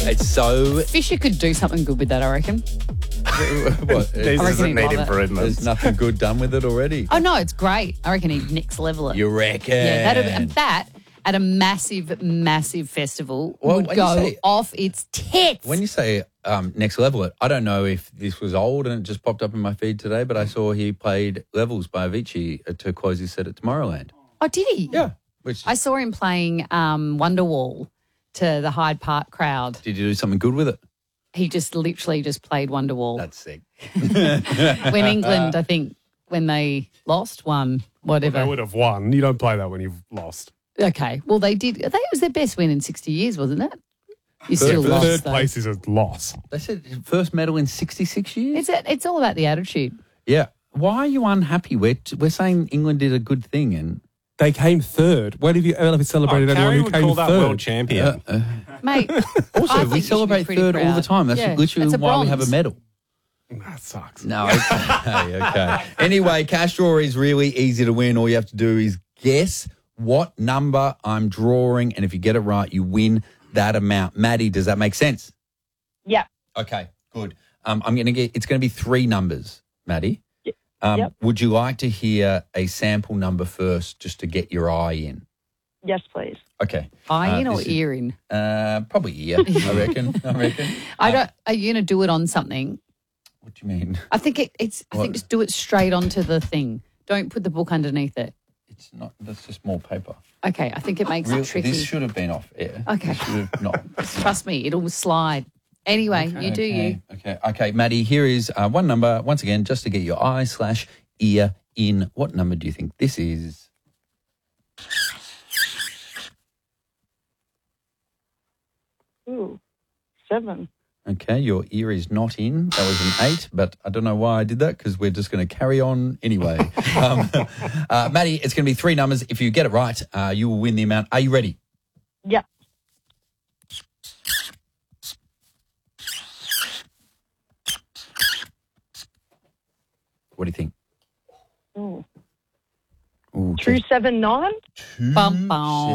It's so... Fisher could do something good with that, I reckon. What? This I reckon doesn't he'd need love it. improvements. There's nothing good done with it already. Oh, no, it's great. I reckon he'd next level it. You reckon? Yeah, that at a massive, massive festival Well, would when you go say- off its tits. When you say next level it, I don't know if this was old and it just popped up in my feed today, but I saw he played Levels by Avicii to close his set at Tomorrowland. Oh, did he? Yeah. Which I saw him playing Wonderwall to the Hyde Park crowd. did you do something good with it? He just literally just played Wonderwall. That's sick. When England, I think, when they lost, won, whatever. They would have won. You don't play that when you've lost. Okay. Well, they did. I think it was their best win in 60 years, wasn't it? You still The lost, third though. place is a loss. They said first medal in 66 years? It's all about the attitude. Yeah. Why are you unhappy? We're saying England did a good thing and... They came third. When have you ever celebrated anyone Carrie who would came call that third? world champion. Mate, Also, I we think you should be celebrate pretty third all the proud. time. That's Yeah, literally that's a why we have a bronze. medal. That sucks. No, okay. Anyway, Cash Draw is really easy to win. All you have to do is guess what number I'm drawing, and if you get it right, you win that amount. Maddie, does that make sense? Yeah. Okay, good. It's going to be 3 numbers, Maddie. Yep. Would you like to hear a sample number first, just to get your eye in? Yes, please. Okay. Eye in or this is- ear in? Probably ear. I reckon. Are you going to do it on something? What do you mean? I think I think just do it straight onto the thing. Don't put the book underneath it. It's not. That's just more paper. Okay, I think it makes it tricky. This should have been off air. Okay. This should have not. Trust me, it'll slide. Anyway, you do you. Okay, Maddie, here is one number, once again, just to get your eye/ear in. What number do you think this is? Ooh, 7. Okay, your ear is not in. That was an 8, but I don't know why I did that because we're just going to carry on anyway. Maddie, it's going to be 3 numbers. If you get it right, you will win the amount. Are you ready? Yep. What do you think? Ooh. Ooh, 279? Bum, bum.